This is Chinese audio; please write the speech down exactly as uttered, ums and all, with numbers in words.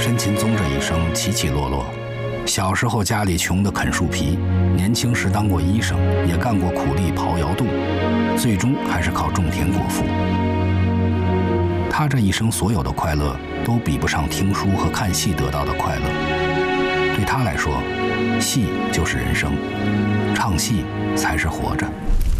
申擒宗这一生起起落落，小时候家里穷得啃树皮，年轻时当过医生，也干过苦力刨窑洞，最终还是靠种田果腹。他这一生所有的快乐，都比不上听书和看戏得到的快乐。对他来说，戏就是人生，唱戏才是活着。